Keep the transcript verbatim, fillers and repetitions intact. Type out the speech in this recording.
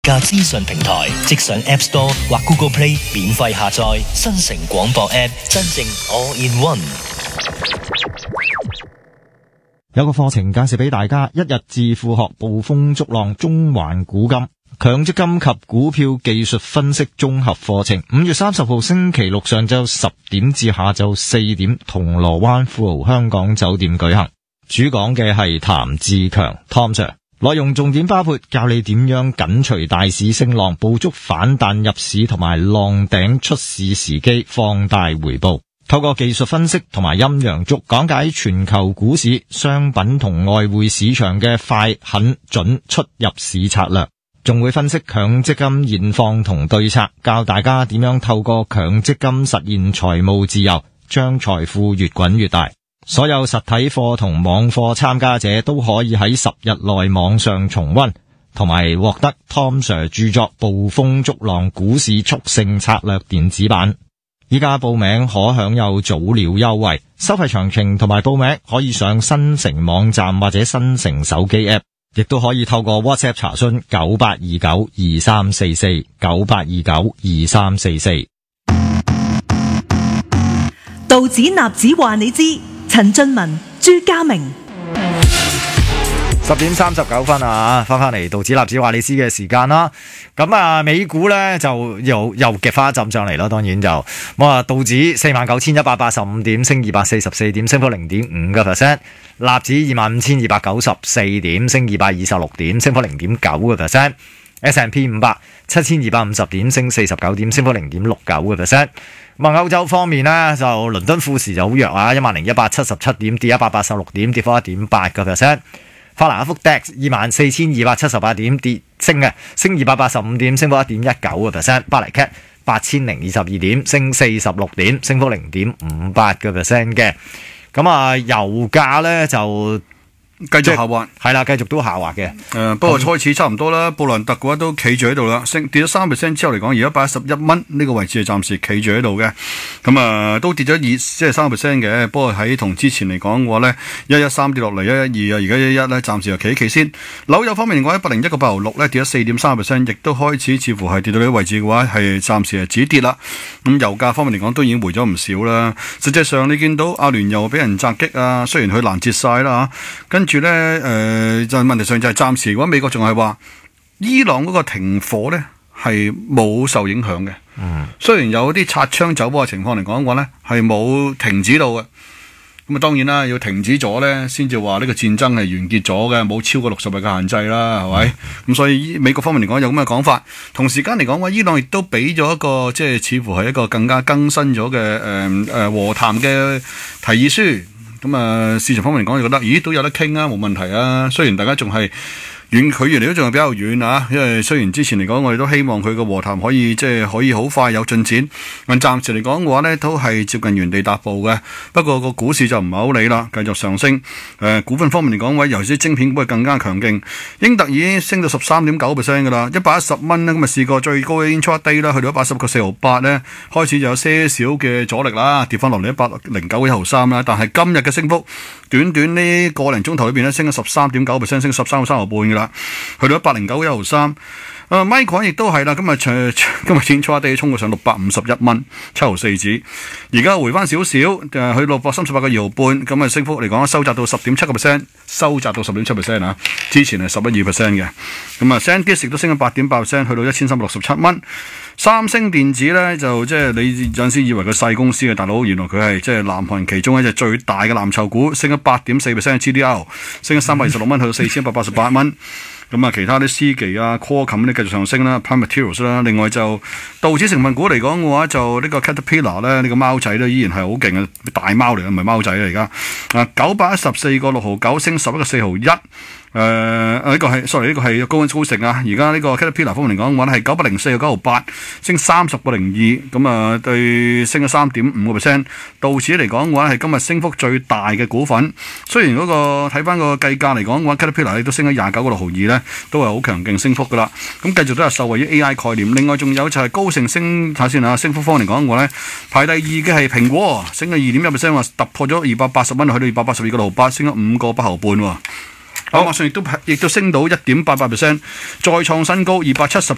加資訊平台，即上 App Store 或 Google Play 免費下載新城廣播 App， 真正 All in One。 有個課程介紹俾大家，一日致富學捕風捉浪中環古今強積金及股票技術分析綜合課程，五月三十號星期六上晝十點至下晝四點，銅鑼灣富豪香港酒店舉行。主講嘅係譚志強 Tom Sir， 內容重點包括教你點樣緊隨大市升浪，捕捉反彈入市同埋浪頂出市時機，放大回報。透過技術分析同埋陰陽燭講解全球股市、商品同外匯市場嘅快、狠、準出入市策略，仲會分析強積金現況同對策，教大家點樣透過強積金實現財務自由，將財富越滾越大。所有實體課同網課參加者都可以喺十日內網上重溫，同埋獲得 Tom Sir 著作《捕風捉浪股市速勝策略》電子版。依家報名可享有早鳥優惠，收費詳情同埋報名可以上新城網站或者新城手機 App， 亦都可以透過 WhatsApp 查詢九八二九二三四四九八二九二三四四。 道指納指話你知，陳俊文、朱家明。 十點三十九分啊，翻翻嚟道指納指話你知嘅時間啦。咁啊，美股咧就又又夾翻一浸上嚟咯。當然就咁啊，道指四萬九千一百八十五點，升二百四十四點，升幅零點五個 percent。納指二萬五千二百九十四點，升二百二十六點，升幅零點九個 percent。S and P 五百七千二百五十點，升四十九點，升幅零點六九個 percent。咁啊，歐洲方面呢，就倫敦富時就好弱啊，一萬零一百七十七點，跌一百八十六點，跌幅一點八個 percent。法蘭克福 D A X 二萬四千二百七十八點，跌升嘅，升二百八十五點，升幅一點一九個 percent。巴黎 C A T 八千零二十二點，升四十六點，升幅零點五八個 percent 嘅。咁啊，油價咧就繼續下滑， 係啦，繼續都下滑嘅。誒、 呃，不過開始差唔多啦。布蘭特嘅話都企住喺度啦，升跌咗三 percent 之後嚟講，而家一百一十一蚊呢個位置係暫時企住喺度嘅。咁啊、呃，都跌咗二即係三 percent 嘅。不過喺同之前嚟講嘅話咧，一一三跌落嚟，一一二啊，而家一一咧，暫時又企一企先。紐油方面嚟講，一百零一個八毫六咧，跌咗四點三 percent，亦都開始似乎係跌到呢個位置嘅話，係暫時係止跌啦。咁油價方面嚟講，都已經回咗唔少啦。實際上你見到阿聯酋俾人襲擊啊，雖然佢攔截晒啦嚇，跟住咧，誒、呃、就問題上就係暫時，如果美國仲係話伊朗嗰個停火咧係冇受影響嘅。嗯，雖然有啲擦槍走火嘅情況嚟講嘅話咧，係冇停止到嘅。咁啊，當然啦，要停止咗咧，先至話呢個戰爭係完結咗嘅，冇超過六十日嘅限制啦，係咪？咁、嗯、所以美國方面嚟講有咁嘅講法。同時間嚟講話，伊朗亦都俾咗一個即係似乎係一個更加更新咗嘅誒誒和談嘅提議書。咁啊，市場方面嚟講，就覺得咦都有得傾啊，冇問題啊。雖然大家仲係遠距離都仲係比較遠啊，因為雖然之前嚟講，我哋都希望佢個和談可以即係可以好快有進展，但暫時嚟講嘅話呢，都係接近原地踏步嘅。不過個股市就唔係好理啦，繼續上升。誒、呃，股份方面嚟講，位尤其是晶片股係更加強勁。英特爾已經升到十三點九 percent 㗎啦，一百一十蚊呢，咁啊試過最高嘅 intraday 啦，去到一百十個四毫八呢，開始就有些少嘅阻力啦，跌翻落嚟一百零九個一毫三啦。但係今日嘅升幅，短短呢個零鐘頭裏邊咧，升咗十三點九 percent， 升十三個三毫半㗎啦。去到一百零九個一毫三，誒，Micron亦都係啦，今日今日天初地衝到上六百五十一蚊，七毫四紙，而家回翻少少，誒，去六百三十八個二毫半，咁啊，升幅嚟講收窄到十點七個 percent， 收窄到十點七 percent 啊，之前係十一二 percent 嘅，咁啊 SanDisk 亦都升咗八點八 percent， 去到一千三百六十七蚊。三星電子咧就即係你有陣時以為佢細公司嘅大佬，原來佢係即係南韓其中一隻最大嘅藍籌股，升咗八點四 percent 嘅 G D R， 升咗三百二十六蚊，去到四千一百八十八蚊。咁啊，其他啲思技啊、Qualcomm 咧繼續上升啦 ，Prime Materials 啦，另外就道指成分股嚟講嘅話，就呢個 Caterpillar 咧，呢個貓仔咧依然係好勁嘅大貓嚟嘅，唔係貓仔啦而家。啊，九百一十四個六毫九，升十一個四毫一。誒、呃，呢、這個係 sorry，呢個係高高盛啊！而家呢個 Caterpillar 方面嚟講嘅話咧，係九百零四個九毫八，升三十個零二，咁啊對升咗三點五個 percent。道指嚟講嘅話係今日升幅最大嘅股份。雖然嗰、那個睇翻個計價嚟講嘅話 Caterpillar 亦都升咗廿九個六毫二咧，都係好強勁升幅噶啦。咁繼續都係受惠於 A I 概念。另外仲有就係高盛升睇下先啊，升幅方面嚟講嘅話咧，排第二嘅係蘋果，升咗二點一 percent， 話突破咗二百八十蚊，去到二百八十二個六毫八，升咗五個八毫半喎。亞馬遜亦都亦都升到一點八八 percent， 再創新高，二百七十